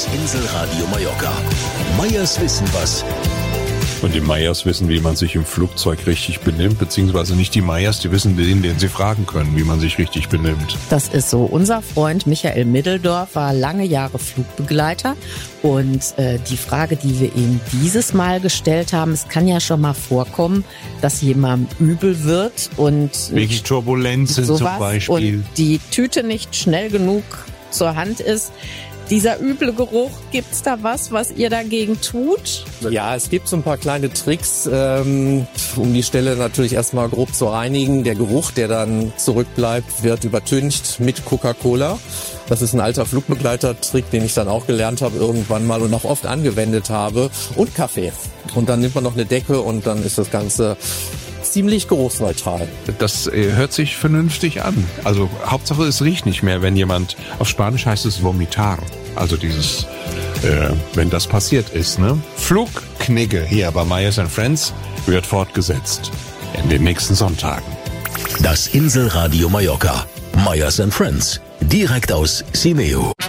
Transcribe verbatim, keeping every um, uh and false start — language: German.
Das Inselradio Mallorca. Meyers wissen was. Und die Meyers wissen, wie man sich im Flugzeug richtig benimmt, beziehungsweise nicht die Meyers, die wissen den, den sie fragen können, wie man sich richtig benimmt. Das ist so. Unser Freund Michael Middeldorf war lange Jahre Flugbegleiter und äh, die Frage, die wir ihm dieses Mal gestellt haben, es kann ja schon mal vorkommen, dass jemandem übel wird und wegen Turbulenzen zum Beispiel und die Tüte nicht schnell genug zur Hand ist. Dieser üble Geruch, gibt's da was, was ihr dagegen tut? Ja, es gibt so ein paar kleine Tricks, ähm, um die Stelle natürlich erstmal grob zu reinigen. Der Geruch, der dann zurückbleibt, wird übertüncht mit Coca-Cola. Das ist ein alter Flugbegleiter-Trick, den ich dann auch gelernt habe irgendwann mal und auch oft angewendet habe. Und Kaffee. Und dann nimmt man noch eine Decke und dann ist das Ganze ziemlich geruchsneutral. Das äh, hört sich vernünftig an. Also Hauptsache es riecht nicht mehr, wenn jemand, auf Spanisch heißt es vomitar, also dieses, äh, wenn das passiert ist, ne? Flugknigge hier bei Meyers and Friends wird fortgesetzt in den nächsten Sonntagen. Das Inselradio Mallorca. Meyers and Friends. Direkt aus Simeo.